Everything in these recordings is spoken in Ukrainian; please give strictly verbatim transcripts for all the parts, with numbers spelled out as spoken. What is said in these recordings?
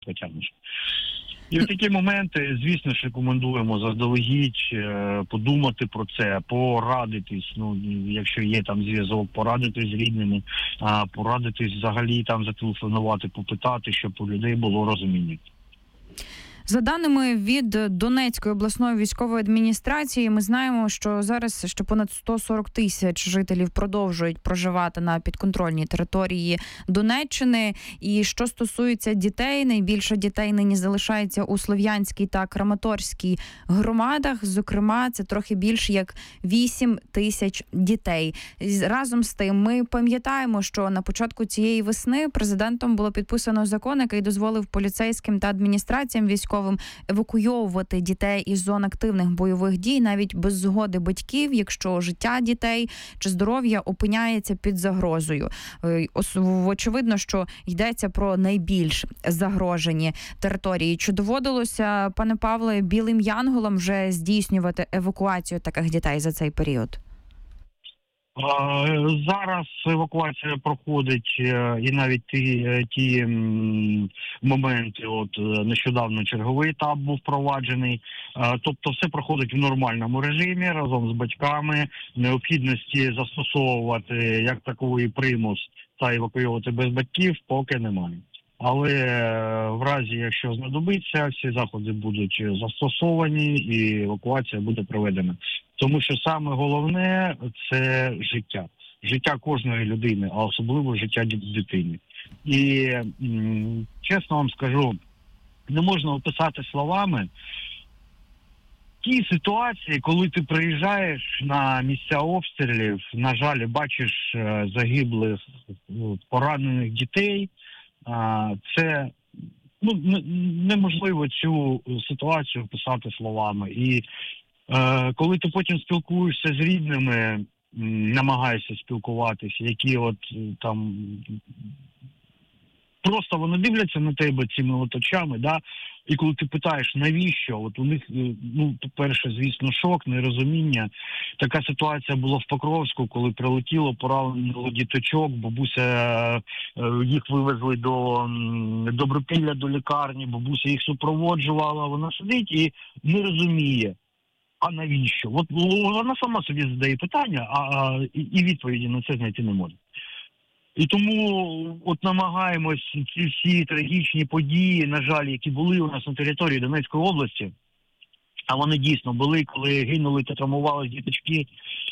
потягнеш. І в такі моменти, звісно ж, рекомендуємо заздалегідь подумати про це, порадитись, ну, якщо є там зв'язок, порадитись з рідними, порадитись взагалі, там зателефонувати, попитати, щоб у людей було розуміння. За даними від Донецької обласної військової адміністрації, ми знаємо, що зараз ще понад сто сорок тисяч жителів продовжують проживати на підконтрольній території Донеччини. І що стосується дітей, найбільше дітей нині залишається у Слов'янській та Краматорській громадах. Зокрема, це трохи більше як вісім тисяч дітей. Разом з тим, ми пам'ятаємо, що на початку цієї весни президентом було підписано закон, який дозволив поліцейським та адміністраціям військовим евакуйовувати дітей із зон активних бойових дій навіть без згоди батьків, якщо життя дітей чи здоров'я опиняється під загрозою. Очевидно, що йдеться про найбільш загрожені території. Чи доводилося, пане Павле, Білим Янголам вже здійснювати евакуацію таких дітей за цей період? Зараз евакуація проходить, і навіть ті, ті моменти, от нещодавно черговий етап був впроваджений, тобто все проходить в нормальному режимі разом з батьками, необхідності застосовувати як таковий примус та евакуювати без батьків поки немає. Але в разі, якщо знадобиться, всі заходи будуть застосовані і евакуація буде проведена. Тому що саме головне – це життя. Життя кожної людини, а особливо життя дитини. І, м- чесно вам скажу, не можна описати словами ті ситуації, коли ти приїжджаєш на місця обстрілів, на жаль, бачиш загиблих, поранених дітей. Це ну, неможливо цю ситуацію описати словами. І е, коли ти потім спілкуєшся з рідними, намагаєшся спілкуватися, які от там просто вони дивляться на тебе цими от очами, да? І коли ти питаєш, навіщо, от у них, ну, по-перше, звісно, шок, нерозуміння. Така ситуація була в Покровську, коли прилетіло, поранило діточок, бабуся, їх вивезли до Добропілля, до лікарні, бабуся їх супроводжувала, вона сидить і не розуміє, а навіщо? От вона сама собі задає питання, а і відповіді на це знайти не може. І тому от намагаємось ці всі трагічні події, на жаль, які були у нас на території Донецької області, а вони дійсно були, коли гинули та травмувалися діточки,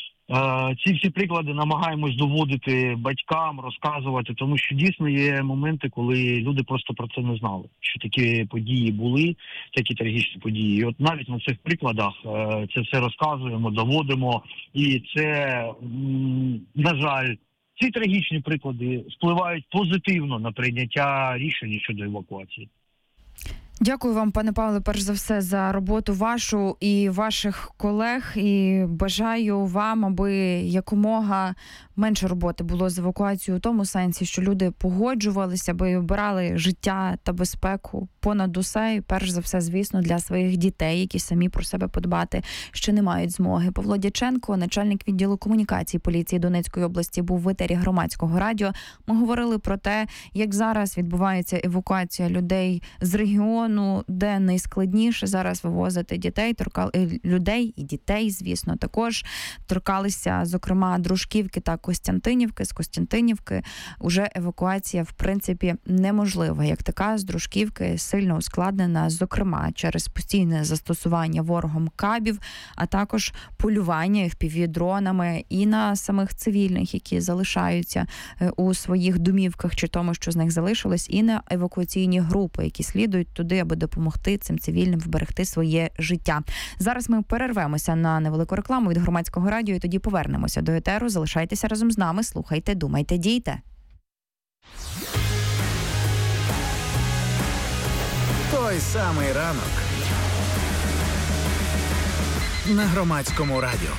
ці всі приклади намагаємось доводити батькам, розказувати, тому що дійсно є моменти, коли люди просто про це не знали, що такі події були, такі трагічні події. І от навіть на цих прикладах це все розказуємо, доводимо, і це, на жаль, ці трагічні приклади впливають позитивно на прийняття рішень щодо евакуації. Дякую вам, пане Павле, перш за все, за роботу вашу і ваших колег. І бажаю вам, аби якомога менше роботи було з евакуацією у тому сенсі, що люди погоджувалися, аби обирали життя та безпеку понад усе. І перш за все, звісно, для своїх дітей, які самі про себе подбати ще не мають змоги. Павло Дяченко, начальник відділу комунікації поліції Донецької області, був в етері Громадського радіо. Ми говорили про те, як зараз відбувається евакуація людей з регіону, де найскладніше зараз вивозити дітей, торкали людей і дітей, звісно, також торкалися, зокрема, Дружківки та Костянтинівки. З Костянтинівки уже евакуація, в принципі, неможлива. Як така, з Дружківки сильно ускладнена, зокрема, через постійне застосування ворогом кабів, а також полювання еф пі ві-дронами і на самих цивільних, які залишаються у своїх домівках, чи тому, що з них залишилось, і на евакуаційні групи, які слідують туди, аби допомогти цим цивільним вберегти своє життя. Зараз ми перервемося на невелику рекламу від Громадського радіо і тоді повернемося до етеру. Залишайтеся разом з нами, слухайте, думайте, дійте. Той самий ранок на Громадському радіо.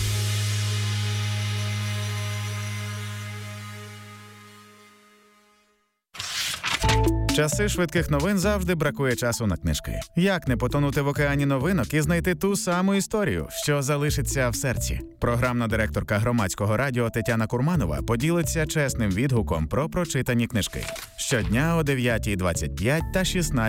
Часи швидких новин завжди бракує часу на книжки. Як не потонути в океані новинок і знайти ту саму історію, що залишиться в серці? Програмна директорка Громадського радіо Тетяна Курманова поділиться чесним відгуком про прочитані книжки. Щодня о дев'ятій двадцять п'ять та шістнадцятій.